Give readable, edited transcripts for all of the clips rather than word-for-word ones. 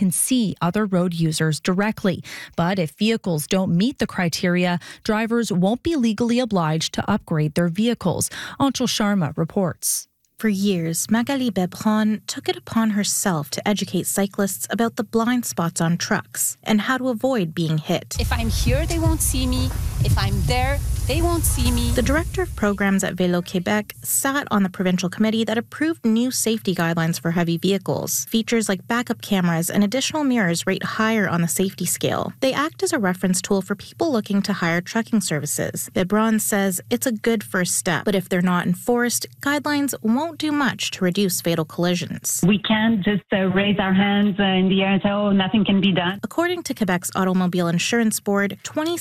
can see other road users directly. But if vehicles don't meet the criteria, drivers won't be legally obliged to upgrade their vehicles. Anshul Sharma reports. For years, Magali Bebron took it upon herself to educate cyclists about the blind spots on trucks and how to avoid being hit. If I'm here, they won't see me. If I'm there, they won't see me. The director of programs at Vélo Québec sat on the provincial committee that approved new safety guidelines for heavy vehicles. Features like backup cameras and additional mirrors rate higher on the safety scale. They act as a reference tool for people looking to hire trucking services. Bebron says it's a good first step, but if they're not enforced, guidelines won't do much to reduce fatal collisions. We can't just raise our hands in the air and say, oh, nothing can be done. According to Quebec's Automobile Insurance Board,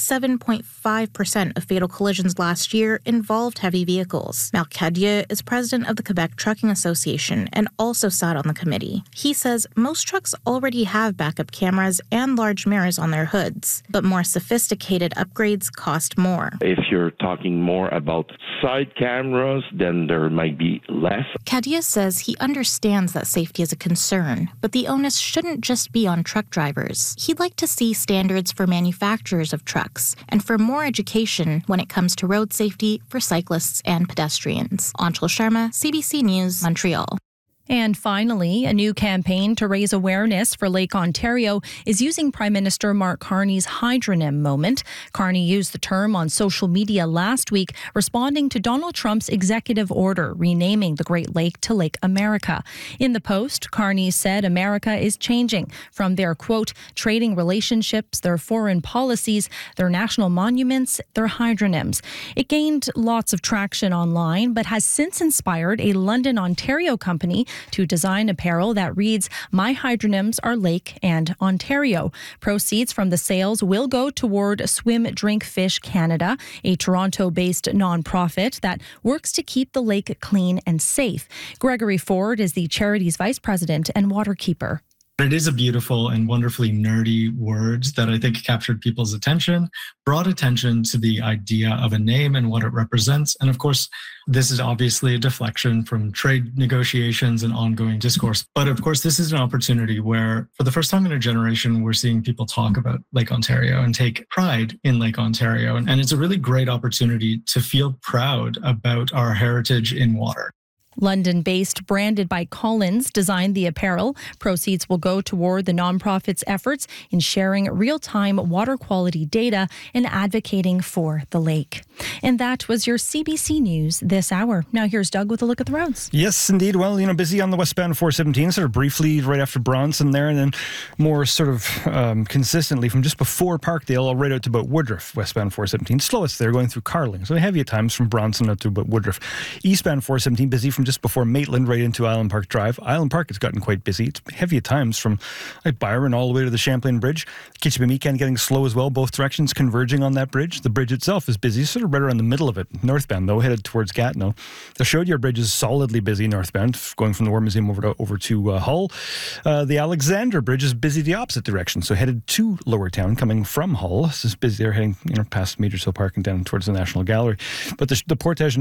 27.5% of fatal collisions last year involved heavy vehicles. Marc Cadieux is president of the Quebec Trucking Association and also sat on the committee. He says most trucks already have backup cameras and large mirrors on their hoods, but more sophisticated upgrades cost more. If you're talking more about side cameras, then there might be less. Cadieux says he understands that safety is a concern, but the onus shouldn't just be on truck drivers. He'd like to see standards for manufacturers of trucks and for more education when it comes to road safety for cyclists and pedestrians. Anshul Sharma, CBC News, Montreal. And finally, a new campaign to raise awareness for Lake Ontario is using Prime Minister Mark Carney's hydronym moment. Carney used the term on social media last week, responding to Donald Trump's executive order renaming the Great Lake to Lake America. In the post, Carney said America is changing from their, quote, trading relationships, their foreign policies, their national monuments, their hydronyms. It gained lots of traction online, but has since inspired a London, Ontario company to design apparel that reads, "My hydronyms are Lake and Ontario." Proceeds from the sales will go toward Swim Drink Fish Canada, a Toronto-based nonprofit that works to keep the lake clean and safe. Gregory Ford is the charity's vice president and waterkeeper. It is a beautiful and wonderfully nerdy word that I think captured people's attention, brought attention to the idea of a name and what it represents. And of course, this is obviously a deflection from trade negotiations and ongoing discourse. But of course, this is an opportunity where, for the first time in a generation, we're seeing people talk about Lake Ontario and take pride in Lake Ontario. And it's a really great opportunity to feel proud about our heritage in water. London-based Branded by Collins designed the apparel. Proceeds will go toward the nonprofit's efforts in sharing real-time water quality data and advocating for the lake. And that was your CBC News this hour. Now here's Doug with a look at the roads. Yes, indeed. Well, busy on the westbound 417, sort of briefly right after Bronson there, and then more sort of consistently from just before Parkdale all right out to about Woodruff, westbound 417. Slowest there going through Carling. So heavy at times from Bronson out to about Woodruff. Eastbound 417 busy from just before Maitland right into Island Park Drive. Island Park has gotten quite busy. It's heavy at times from like Byron all the way to the Champlain Bridge. Kitchener-Meekan getting slow as well, both directions converging on that bridge. The bridge itself is busy, sort of right around the middle of it. Northbound, though, headed towards Gatineau. The Chaudière Bridge is solidly busy northbound, going from the War Museum over to Hull. The Alexander Bridge is busy the opposite direction, so headed to Lower Town, coming from Hull. This is busy there, heading past Majors Hill Park and down towards the National Gallery. But the Portage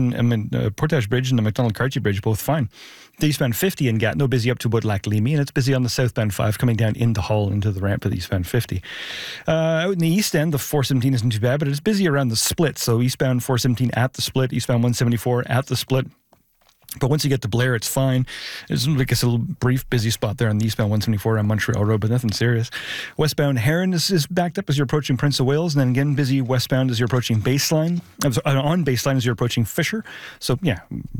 Bridge and the McDonald-Cartier Bridge both fine. The eastbound 50 in Gatineau busy up to about Lac Leamy, and it's busy on the southbound 5 coming down into Hull into the ramp of the eastbound 50. Out in the east end, the 417 isn't too bad, but it's busy around the split. So eastbound 417 at the split, eastbound 174 at the split. But once you get to Blair, it's fine. There's, I guess, a little brief busy spot there on the eastbound 174 on Montreal Road, but nothing serious. Westbound Heron is backed up as you're approaching Prince of Wales, and then again busy westbound as you're approaching Baseline. On Baseline as you're approaching Fisher. So, yeah,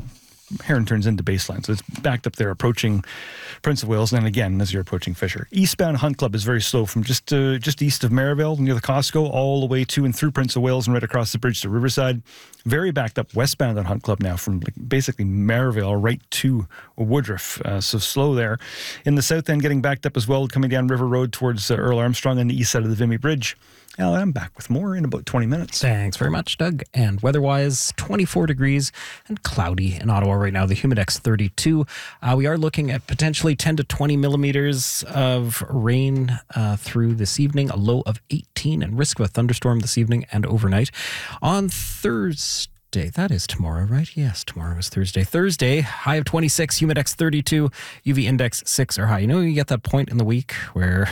Heron turns into Baseline. So it's backed up there approaching Prince of Wales, and then again as you're approaching Fisher. Eastbound Hunt Club is very slow from just east of Merivale near the Costco all the way to and through Prince of Wales and right across the bridge to Riverside. Very backed up westbound on Hunt Club now from basically Merivale right to Woodruff. So slow there. In the south end, getting backed up as well, coming down River Road towards Earl Armstrong on the east side of the Vimy Bridge. Alan, I'm back with more in about 20 minutes. Thanks very much, Doug. And weather-wise, 24 degrees and cloudy in Ottawa right now. The Humidex 32. We are looking at potentially 10 to 20 millimeters of rain through this evening, a low of 18, and risk of a thunderstorm this evening and overnight. On Thursday, that is tomorrow, right? Yes, tomorrow is Thursday. Thursday, high of 26, Humidex 32, UV index 6 or high. You get that point in the week where